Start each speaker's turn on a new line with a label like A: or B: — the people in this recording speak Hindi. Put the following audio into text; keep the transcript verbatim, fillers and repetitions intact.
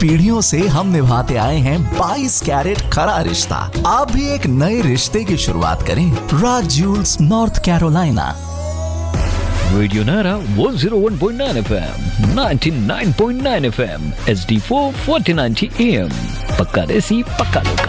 A: पीढ़ियों से हम निभाते आए हैं बाईस कैरेट खरा रिश्ता। आप भी एक नए रिश्ते की शुरुआत करें राज ज्यूल्स, नॉर्थ कैरोलिना।
B: रेडियो नारा one oh one point nine F M, ninety-nine point nine F M, H D four forty ninety A M। पक्का देसी, पक्का लोकल।